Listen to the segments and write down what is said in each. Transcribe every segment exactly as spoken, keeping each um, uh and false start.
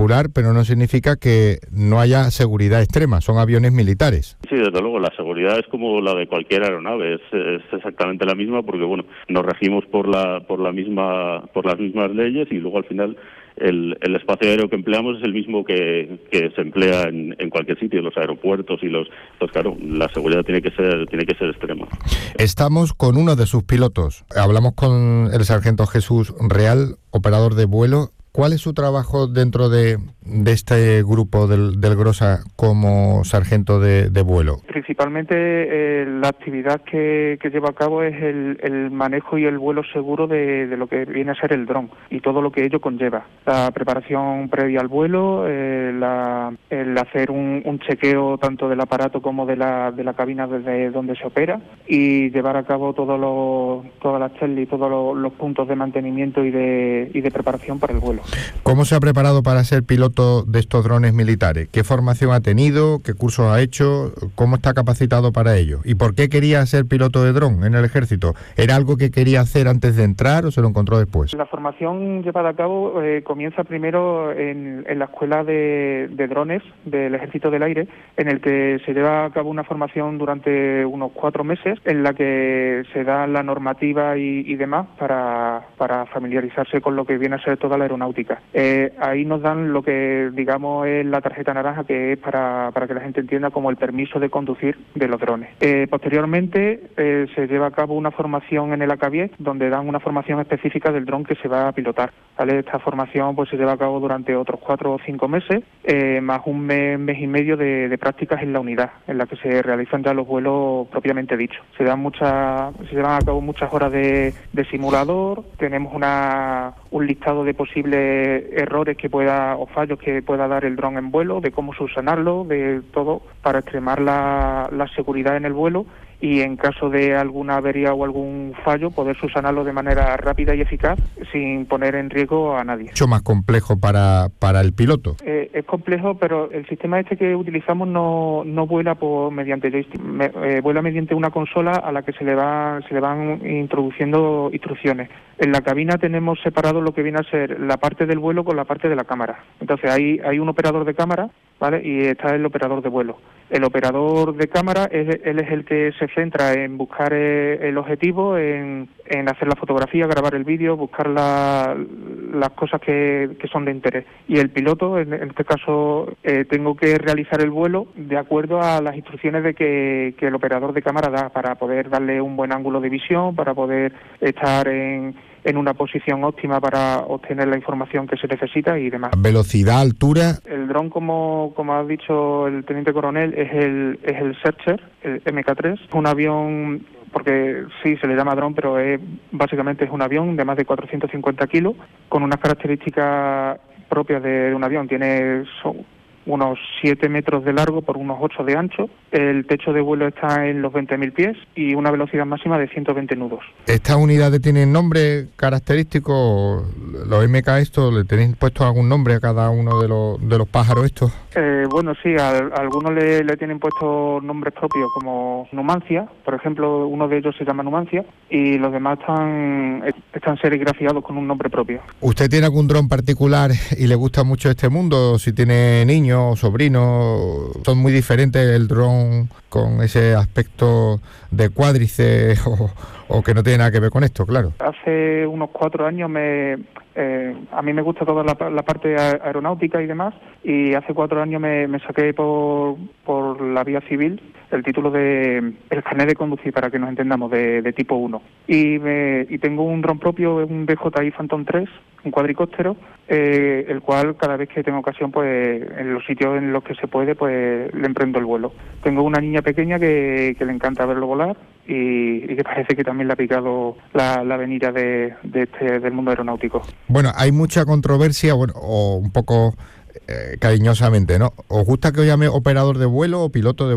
regular, pero no significa que no haya seguridad extrema, son aviones militares. Sí, desde luego, la seguridad es como la de cualquier aeronave, es, es exactamente la misma porque, bueno, nos regimos por la por la misma por las mismas leyes y luego al final el, el espacio aéreo que empleamos es el mismo que, que se emplea en, en cualquier sitio, los aeropuertos y los... Pues claro, la seguridad tiene que ser tiene que ser extrema. Estamos con uno de sus pilotos. Hablamos con el sargento Jesús Real, operador de vuelo. ¿Cuál es su trabajo dentro de, de este grupo del, del Grosa como sargento de, de vuelo? Principalmente eh, la actividad que, que lleva a cabo es el, el manejo y el vuelo seguro de, de lo que viene a ser el dron y todo lo que ello conlleva. La preparación previa al vuelo, eh, la, el hacer un, un chequeo tanto del aparato como de la, de la cabina desde donde se opera y llevar a cabo todo lo, todas las checklists y todos los, los puntos de mantenimiento y de, y de preparación para el vuelo. ¿Cómo se ha preparado para ser piloto de estos drones militares? ¿Qué formación ha tenido? ¿Qué cursos ha hecho? ¿Cómo está capacitado para ello? ¿Y por qué quería ser piloto de dron en el ejército? ¿Era algo que quería hacer antes de entrar o se lo encontró después? La formación llevada a cabo eh, comienza primero en, en la escuela de, de drones del Ejército del Aire, en el que se lleva a cabo una formación durante unos cuatro meses, en la que se da la normativa y, y demás para, para familiarizarse con lo que viene a ser toda la aeronáutica. Eh, ahí nos dan lo que digamos es la tarjeta naranja, que es para, para que la gente entienda como el permiso de conducir de los drones. Eh, posteriormente eh, se lleva a cabo una formación en el A C A B I E, donde dan una formación específica del dron que se va a pilotar, ¿vale? Esta formación pues se lleva a cabo durante otros cuatro o cinco meses, eh, más un mes, mes y medio de, de prácticas en la unidad, en la que se realizan ya los vuelos propiamente dichos. Se dan muchas, se llevan a cabo muchas horas de, de simulador, tenemos una un listado de posibles errores que pueda o fallos que pueda dar el dron en vuelo, de cómo subsanarlo, de todo para extremar la, la seguridad en el vuelo y en caso de alguna avería o algún fallo poder subsanarlo de manera rápida y eficaz sin poner en riesgo a nadie. ¿Mucho más complejo para, para el piloto? Eh, es complejo, pero el sistema este que utilizamos no, no vuela por mediante joystick, me, eh, vuela mediante una consola a la que se le va se le van introduciendo instrucciones. En la cabina tenemos separado lo que viene a ser la parte del vuelo con la parte de la cámara. Entonces hay, hay un operador de cámara, ¿vale? Y está el operador de vuelo. El operador de cámara, es, él es el que se centra en buscar eh, el objetivo, en, en hacer la fotografía, grabar el vídeo, buscar la, las cosas que, que son de interés. Y el piloto, en, en este caso, eh, tengo que realizar el vuelo de acuerdo a las instrucciones de que, que el operador de cámara da, para poder darle un buen ángulo de visión, para poder estar en... en una posición óptima para obtener la información que se necesita y demás. ¿Velocidad, altura? El dron, como como ha dicho el teniente coronel, es el es el Searcher, el M K tres, un avión, porque sí se le llama dron, pero es básicamente es un avión de más de cuatrocientos cincuenta kilos, con unas características propias de un avión. Tiene son unos siete metros de largo por unos ocho de ancho. El techo de vuelo está en los veinte mil pies y una velocidad máxima de ciento veinte nudos. ¿Estas unidades tienen nombre característico? ¿Los M K estos le tenéis puesto algún nombre a cada uno de los de los pájaros estos? Eh, bueno, sí, a, a algunos le, le tienen puestos nombres propios como Numancia, por ejemplo, uno de ellos se llama Numancia y los demás están, están serigrafiados con un nombre propio. ¿Usted tiene algún dron particular y le gusta mucho este mundo? Si tiene niños o sobrinos, son muy diferentes el dron con ese aspecto de cuádrice o, o que no tiene nada que ver con esto, claro. Hace unos cuatro años me... Eh, a mí me gusta toda la, la parte aeronáutica y demás, y hace cuatro años me, me saqué por, por la vía civil el título de el carnet de conducir, para que nos entendamos, de, de tipo uno. Y, me, y tengo un dron propio, un D J I Phantom tres, un cuadricóptero, eh, el cual cada vez que tengo ocasión, pues en los sitios en los que se puede, pues le emprendo el vuelo. Tengo una niña pequeña que, que le encanta verlo volar y, y que parece que también le ha picado la, la venida de, de este, del mundo aeronáutico. Bueno, hay mucha controversia, bueno, o un poco eh, cariñosamente, ¿no? ¿Os gusta que os llame operador de vuelo o piloto de vuelo?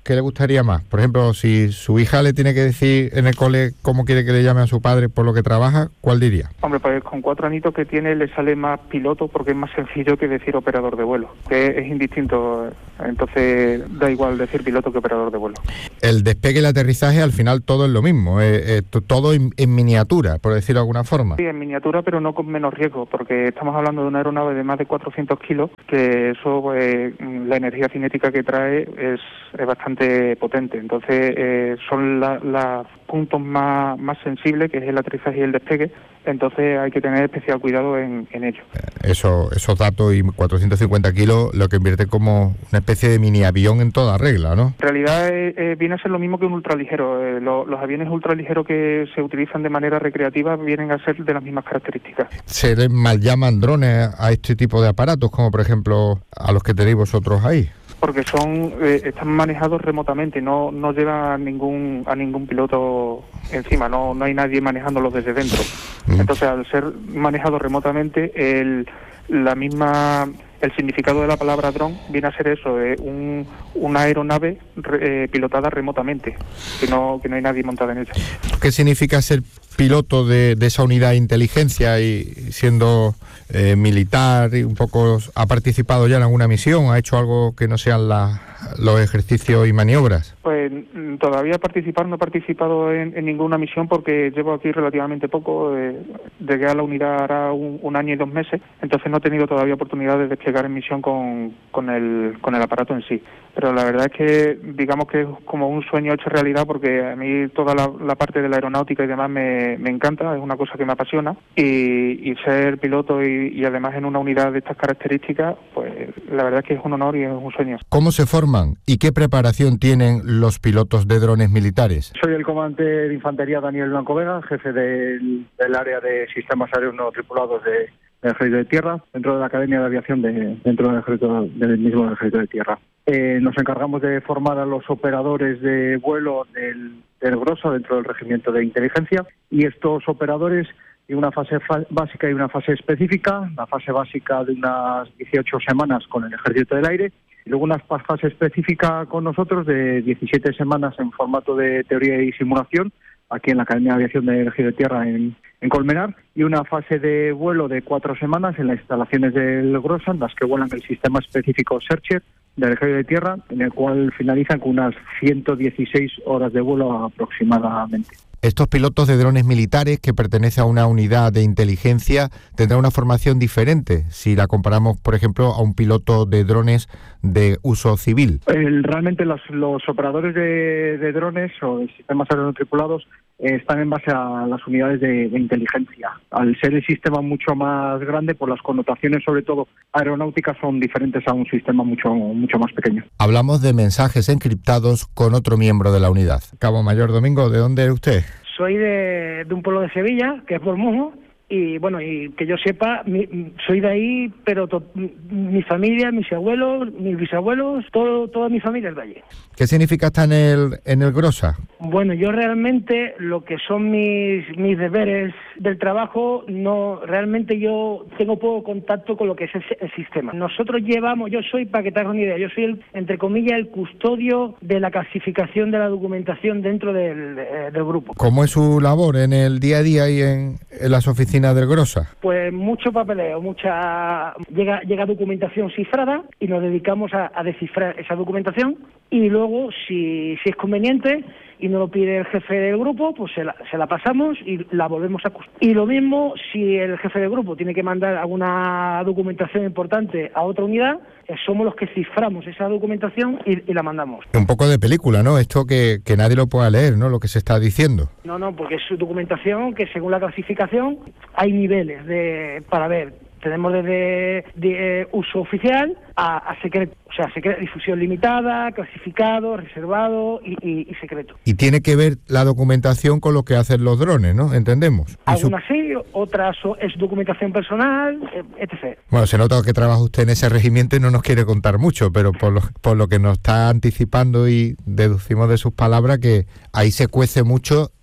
¿qué le gustaría más? Por ejemplo, si su hija le tiene que decir en el cole cómo quiere que le llame a su padre por lo que trabaja, ¿cuál diría? Hombre, pues con cuatro añitos que tiene le sale más piloto porque es más sencillo que decir operador de vuelo, que es indistinto, entonces da igual decir piloto que operador de vuelo. El despegue y el aterrizaje al final todo es lo mismo, eh, eh, todo en, en miniatura, por decirlo de alguna forma. Sí, en miniatura, pero no con menos riesgo, porque estamos hablando de una aeronave de más de cuatrocientos kilos, que eso, pues, la energía cinética que trae es, es bastante potente. Entonces, eh, son los la puntos más, más sensibles, que es el aterrizaje y el despegue, entonces hay que tener especial cuidado en, en ello. Eso, esos datos y cuatrocientos cincuenta kilos, lo que invierte como una especie de mini avión en toda regla, ¿no? En realidad eh, eh, viene a ser lo mismo que un ultraligero. Eh, lo, los aviones ultraligeros que se utilizan de manera recreativa vienen a ser de las mismas características. ¿Se les mal llaman drones a este tipo de aparatos, como por ejemplo a los que tenéis vosotros ahí? Porque son eh, están manejados remotamente, no no lleva a ningún a ningún piloto encima, no no hay nadie manejándolos desde dentro. Mm. Entonces, al ser manejados remotamente, el la misma el significado de la palabra dron viene a ser eso, eh, un, una aeronave re, eh, pilotada remotamente, que no que no hay nadie montada en ella. ¿Qué significa ser piloto de, de esa unidad de inteligencia y siendo eh, militar y un poco ha participado ya en alguna misión, ha hecho algo que no sean la, los ejercicios y maniobras? Pues todavía participar no he participado en, en ninguna misión porque llevo aquí relativamente poco, eh, llegué a la unidad hará un, un año y dos meses, entonces no he tenido todavía oportunidad de desplegar en misión con, con el con el aparato en sí, pero la verdad es que digamos que es como un sueño hecho realidad porque a mí toda la, la parte de la aeronáutica y demás me, me encanta, es una cosa que me apasiona y, y ser piloto y, y además en una unidad de estas características, pues la verdad es que es un honor y es un sueño. ¿Cómo se forman y qué preparación tienen los pilotos de drones militares? Soy el comandante de infantería Daniel Blanco Vega, jefe del, del área de sistemas aéreos no tripulados de del Ejército de Tierra, dentro de la Academia de Aviación de, dentro del ejército, del mismo Ejército de Tierra. Eh, nos encargamos de formar a los operadores de vuelo del, del GROSA dentro del Regimiento de Inteligencia y estos operadores tienen una fase fa- básica y una fase específica, la fase básica de unas dieciocho semanas con el Ejército del Aire y luego una fase específica con nosotros de diecisiete semanas en formato de teoría y simulación aquí en la Academia de Aviación del Ejército de Tierra en, en Colmenar, y una fase de vuelo de cuatro semanas en las instalaciones del GROSA, en las que vuelan el sistema específico Searcher del Ejército de Tierra, en el cual finalizan con unas ciento dieciséis horas de vuelo aproximadamente. Estos pilotos de drones militares que pertenecen a una unidad de inteligencia tendrán una formación diferente si la comparamos, por ejemplo, a un piloto de drones de uso civil. El, realmente los, los operadores de, de drones o de sistemas aéreos no tripulados eh, están en base a las unidades de, de inteligencia. Al ser el sistema mucho más grande, pues las connotaciones, sobre todo aeronáuticas, son diferentes a un sistema mucho, mucho más pequeño. Hablamos de mensajes encriptados con otro miembro de la unidad. Cabo Mayor Domingo, ¿de dónde es usted? Soy de, de un pueblo de Sevilla, que es Bormujo, y bueno, y que yo sepa, mi, soy de ahí, pero to, mi familia, mis abuelos, mis bisabuelos, todo, toda mi familia es de allí. ¿Qué significa estar en el, en el GROSA? Bueno, yo realmente lo que son mis mis deberes del trabajo, no realmente yo tengo poco contacto con lo que es el, el sistema. Nosotros llevamos, yo soy, para que te hagas una idea, yo soy, el, entre comillas, el custodio de la clasificación de la documentación dentro del, eh, del grupo. ¿Cómo es su labor en el día a día y en, en las oficinas del GROSA? Pues mucho papeleo, mucha llega llega documentación cifrada y nos dedicamos a, a descifrar esa documentación y luego si, si es conveniente y nos lo pide el jefe del grupo, pues se la, se la pasamos y la volvemos a custodiar. Y lo mismo si el jefe del grupo tiene que mandar alguna documentación importante a otra unidad, eh, somos los que ciframos esa documentación y, y la mandamos. Un poco de película, ¿no? Esto que, que nadie lo pueda leer, ¿no? Lo que se está diciendo. No, no, porque es documentación que según la clasificación hay niveles de para ver. Tenemos desde de, eh, uso oficial a, a secreto, o sea, secreto, difusión limitada, clasificado, reservado y, y, y secreto. Y tiene que ver la documentación con lo que hacen los drones, ¿no? ¿Entendemos? Algunas su... sí, otras es documentación personal, etcétera. Bueno, se nota que trabaja usted en ese regimiento y no nos quiere contar mucho, pero por lo, por lo que nos está anticipando y deducimos de sus palabras que ahí se cuece mucho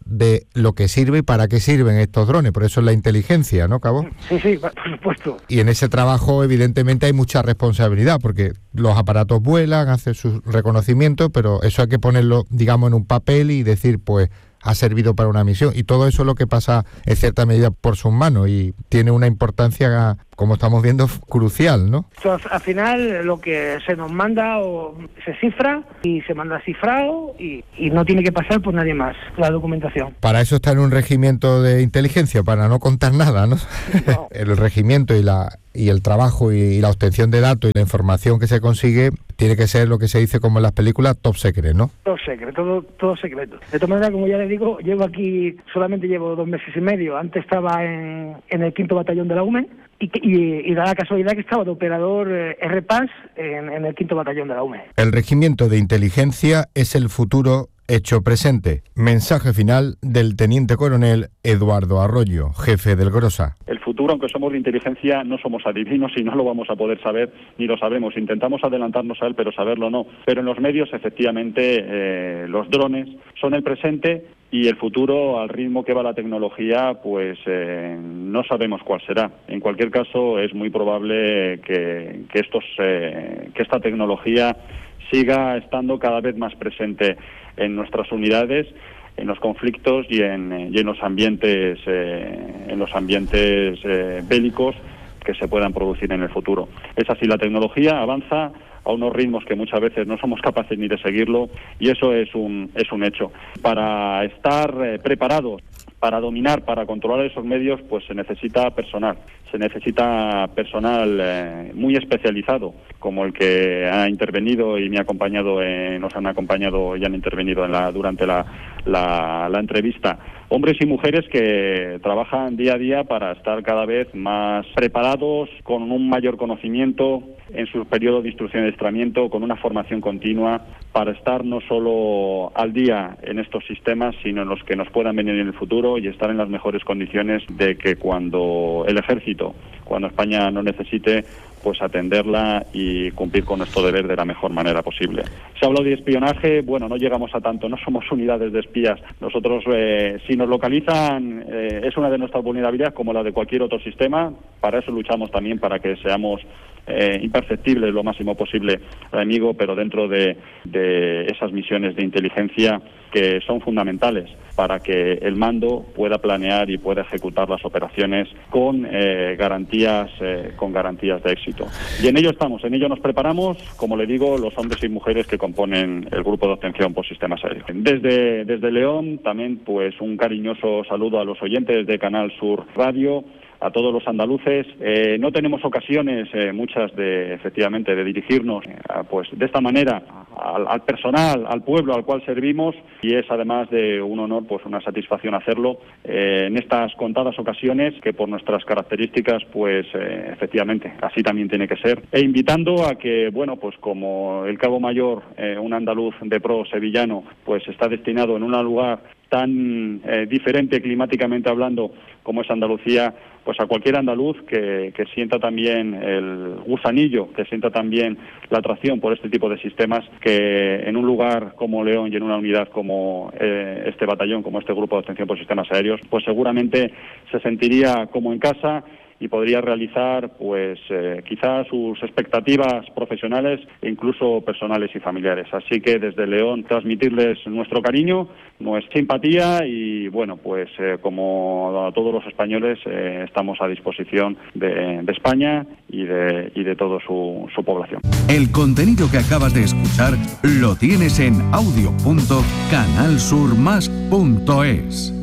de lo que sirve y para qué sirven estos drones, por eso es la inteligencia, ¿no, Cabo? Sí, sí, por supuesto. Y en ese trabajo evidentemente hay mucha responsabilidad, porque los aparatos vuelan, hacen sus reconocimientos, pero eso hay que ponerlo, digamos, en un papel y decir, pues, ha servido para una misión, y todo eso es lo que pasa en cierta medida por sus manos y tiene una importancia, como estamos viendo, crucial, ¿no? Entonces, al final lo que se nos manda o se cifra y se manda cifrado y, y no tiene que pasar por nadie más la documentación. Para eso está en un regimiento de inteligencia, para no contar nada, ¿no? No. El regimiento y la y el trabajo y, y la obtención de datos y la información que se consigue tiene que ser lo que se dice como en las películas top secret, ¿no? Top secret, todo, todo secreto. De todas maneras, como ya les digo, llevo aquí, solamente llevo dos meses y medio. Antes estaba en, en el quinto batallón de la U M E y, y, y da la casualidad que estaba de operador eh, R P A S en, en el quinto batallón de la U M E. El regimiento de inteligencia es el futuro hecho presente. Mensaje final del teniente coronel Eduardo Arroyo, jefe del Grosa. El futuro, aunque somos de inteligencia, no somos adivinos y no lo vamos a poder saber, ni lo sabemos. Intentamos adelantarnos a él, pero saberlo no. Pero en los medios, efectivamente, eh, los drones son el presente y el futuro, al ritmo que va la tecnología, pues eh, no sabemos cuál será. En cualquier caso, es muy probable que, que, estos, eh, que esta tecnología siga estando cada vez más presente en nuestras unidades, en los conflictos y en, y en los ambientes, eh, en los ambientes eh, bélicos que se puedan producir en el futuro. Es así, la tecnología avanza a unos ritmos que muchas veces no somos capaces ni de seguirlo, y eso es un es un hecho. Para estar eh, preparados, para dominar, para controlar esos medios, pues se necesita personal. Se necesita personal eh, muy especializado, como el que ha intervenido y me ha acompañado, eh, nos han acompañado y han intervenido en la, durante la, la, la entrevista. Hombres y mujeres que trabajan día a día para estar cada vez más preparados, con un mayor conocimiento en su periodo de instrucción y adiestramiento, con una formación continua, para estar no solo al día en estos sistemas, sino en los que nos puedan venir en el futuro y estar en las mejores condiciones de que cuando el ejército, cuando España no necesite, pues atenderla y cumplir con nuestro deber de la mejor manera posible. Se ha hablado de espionaje, bueno, no llegamos a tanto, no somos unidades de espías. Nosotros, eh, si nos localizan, eh, es una de nuestras vulnerabilidades como la de cualquier otro sistema. Para eso luchamos también, para que seamos eh, imperceptibles lo máximo posible al enemigo, pero dentro de, de esas misiones de inteligencia que son fundamentales para que el mando pueda planear y pueda ejecutar las operaciones con eh, garantías eh, con garantías de éxito. Y en ello estamos, en ello nos preparamos, como le digo, los hombres y mujeres que componen el grupo de obtención por sistemas aéreos. Desde, desde León también pues un cariñoso saludo a los oyentes de Canal Sur Radio, a todos los andaluces. Eh, no tenemos ocasiones, eh, muchas de, efectivamente, de dirigirnos eh, pues de esta manera al, al personal, al pueblo al cual servimos, y es además de un honor, pues una satisfacción hacerlo eh, en estas contadas ocasiones que por nuestras características, pues eh, efectivamente, así también tiene que ser. E invitando a que, bueno, pues como el Cabo Mayor, eh, un andaluz de pro sevillano, pues está destinado en un lugar tan eh, diferente climáticamente hablando como es Andalucía, pues a cualquier andaluz que, que sienta también el gusanillo, que sienta también la atracción por este tipo de sistemas, que en un lugar como León y en una unidad como eh, este batallón, como este grupo de obtención por sistemas aéreos, pues seguramente se sentiría como en casa y podría realizar, pues, eh, quizás sus expectativas profesionales e incluso personales y familiares. Así que desde León transmitirles nuestro cariño, nuestra simpatía y, bueno, pues eh, como a todos los españoles eh, estamos a disposición de, de España y de, y de toda su, su población. El contenido que acabas de escuchar lo tienes en audio punto canal sur más punto es.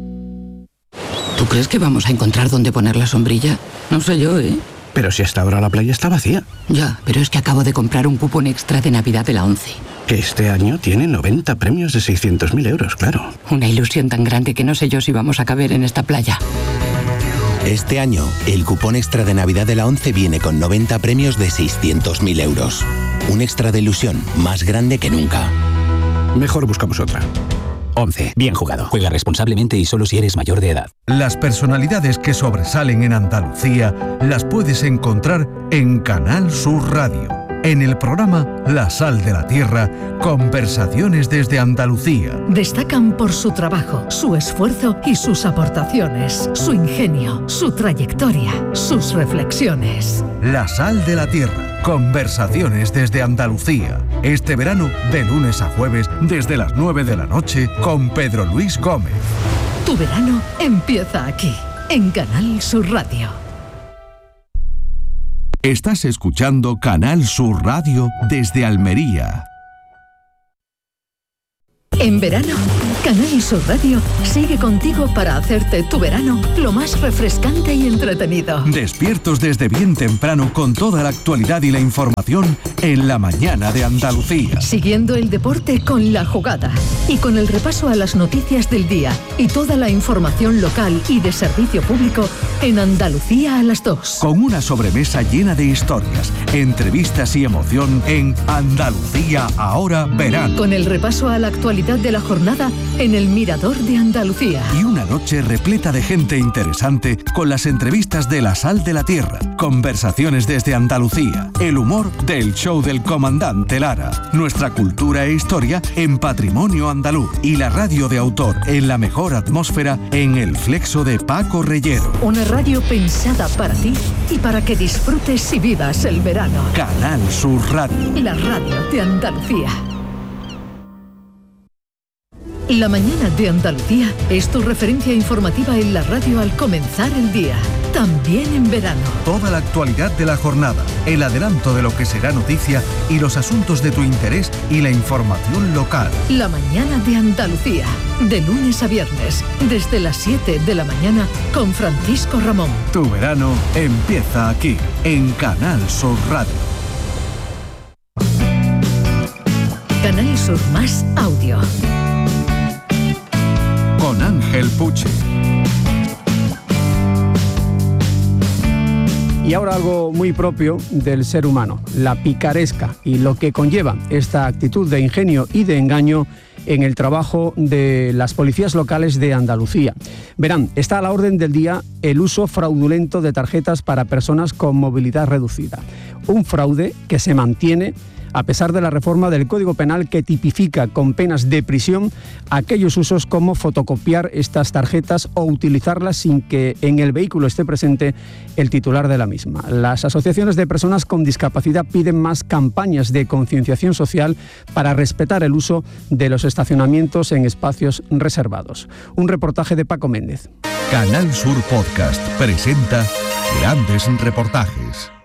¿Tú crees que vamos a encontrar dónde poner la sombrilla? No sé yo, ¿eh? Pero si hasta ahora la playa está vacía. Ya, pero es que acabo de comprar un cupón extra de Navidad de la ONCE. Que este año tiene noventa premios de seiscientos mil euros, claro. Una ilusión tan grande que no sé yo si vamos a caber en esta playa. Este año, el cupón extra de Navidad de la ONCE viene con noventa premios de seiscientos mil euros. Un extra de ilusión más grande que nunca. Mejor buscamos otra. once. Bien jugado. Juega responsablemente y solo si eres mayor de edad. Las personalidades que sobresalen en Andalucía las puedes encontrar en Canal Sur Radio, en el programa La Sal de la Tierra, conversaciones desde Andalucía. Destacan por su trabajo, su esfuerzo y sus aportaciones, su ingenio, su trayectoria, sus reflexiones. La Sal de la Tierra, conversaciones desde Andalucía. Este verano, de lunes a jueves, desde las nueve de la noche, con Pedro Luis Gómez. Tu verano empieza aquí, en Canal Sur Radio. Estás escuchando Canal Sur Radio desde Almería. En verano, Canal Sur Radio sigue contigo para hacerte tu verano lo más refrescante y entretenido. Despiertos desde bien temprano con toda la actualidad y la información en la mañana de Andalucía. Siguiendo el deporte con La Jugada y con el repaso a las noticias del día y toda la información local y de servicio público en Andalucía a las dos. Con una sobremesa llena de historias, entrevistas y emoción en Andalucía ahora verano. Con el repaso a la actualidad de la jornada en el Mirador de Andalucía. Y una noche repleta de gente interesante con las entrevistas de La Sal de la Tierra, conversaciones desde Andalucía, el humor del show del comandante Lara, nuestra cultura e historia en Patrimonio Andaluz y la radio de autor en la mejor atmósfera en El Flexo de Paco Reyero. Una radio pensada para ti y para que disfrutes y vivas el verano. Canal Sur Radio. La radio de Andalucía. La mañana de Andalucía es tu referencia informativa en la radio al comenzar el día, también en verano. Toda la actualidad de la jornada, el adelanto de lo que será noticia y los asuntos de tu interés y la información local. La mañana de Andalucía, de lunes a viernes, desde las siete de la mañana con Francisco Ramón. Tu verano empieza aquí, en Canal Sur Radio. Canal Sur Más Audio. Con Ángel Puche. Y ahora algo muy propio del ser humano, la picaresca y lo que conlleva esta actitud de ingenio y de engaño en el trabajo de las policías locales de Andalucía. Verán, está a la orden del día el uso fraudulento de tarjetas para personas con movilidad reducida. Un fraude que se mantiene a pesar de la reforma del Código Penal que tipifica con penas de prisión aquellos usos como fotocopiar estas tarjetas o utilizarlas sin que en el vehículo esté presente el titular de la misma. Las asociaciones de personas con discapacidad piden más campañas de concienciación social para respetar el uso de los estacionamientos en espacios reservados. Un reportaje de Paco Méndez. Canal Sur Podcast presenta grandes reportajes.